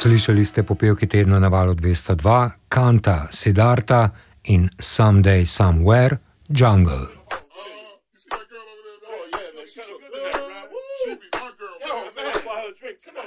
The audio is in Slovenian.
Slišali ste popevki tedna na Valu 202, Kanta, Siddharta in Someday Somewhere, Jungle.